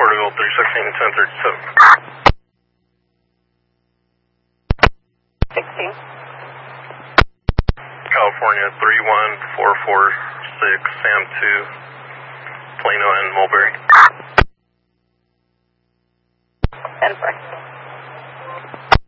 Portugal 316 1037. 16. California 31446 Sam 2, Plano and Mulberry. 10-4.